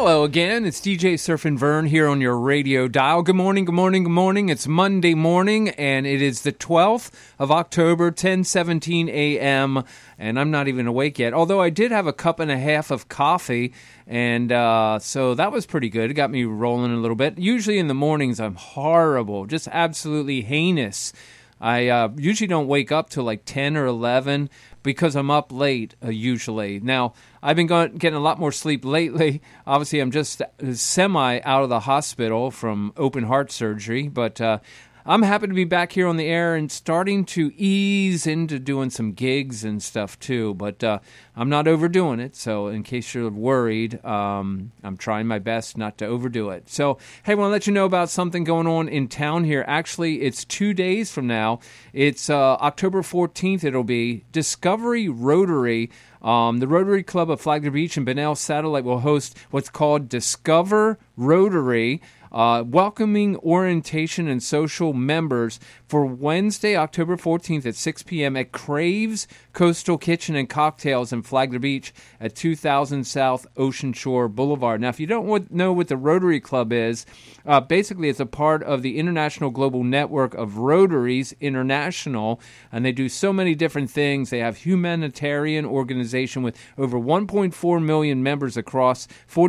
Hello again, it's DJ Surfin' Vern here on your radio dial. Good morning, good morning, good morning. It's Monday morning, and it is the 12th of October, 10:17 a.m., and I'm not even awake yet, although I did have a cup and a half of coffee, and so that was pretty good. It got me rolling a little bit. Usually in the mornings, I'm horrible, just absolutely heinous. I usually don't wake up till like 10 or 11 because I'm up late, usually. Now, I've been getting a lot more sleep lately. Obviously, I'm just semi out of the hospital from open heart surgery, but I'm happy to be back here on the air and starting to ease into doing some gigs and stuff too, but I'm not overdoing it, so in case you're worried, I'm trying my best not to overdo it. So, hey, I want to let you know about something going on in town here. Actually, it's 2 days from now. It's October 14th, it'll be Discovery Rotary. The Rotary Club of Flagler Beach and Bunnell Satellite will host what's called Discover Rotary, welcoming orientation and social members for Wednesday, October 14th at 6 p.m. at Crave's Coastal Kitchen and Cocktails in Flagler Beach at 2000 South Ocean Shore Boulevard. Now, if you don't know what the Rotary Club is, basically it's a part of the International Global Network of Rotaries International, and they do so many different things. They have humanitarian organization with over 1.4 million members across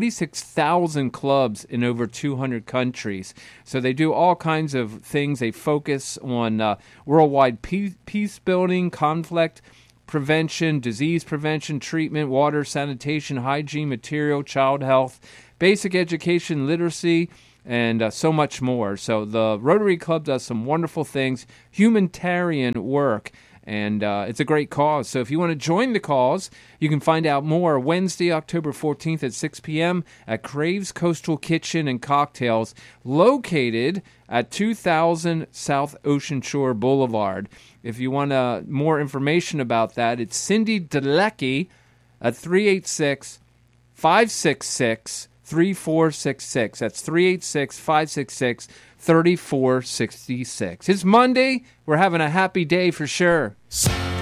46,000 clubs in over 200 countries. So they do all kinds of things. They focus on worldwide peace building, conflict prevention, disease prevention, treatment, water, sanitation, hygiene, material, child health, basic education, literacy, and so much more. So the Rotary Club does some wonderful things, humanitarian work, and it's a great cause. So if you want to join the cause, you can find out more Wednesday, October 14th at 6 p.m. at Crave's Coastal Kitchen and Cocktails, located at 2000 South Ocean Shore Boulevard. If you want more information about that, it's Cindy Delecki at 386-566-3466. That's 386-566-3466. It's Monday. We're having a happy day for sure.